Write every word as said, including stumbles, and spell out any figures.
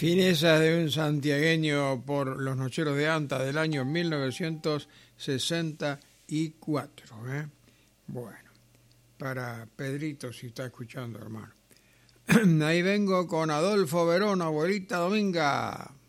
Finezas de un santiagueño por los Nocheros de Anta del año mil novecientos sesenta y cuatro. ¿eh? Bueno, para Pedrito, si está escuchando, hermano. Ahí vengo con Adolfo Verón, abuelita Dominga.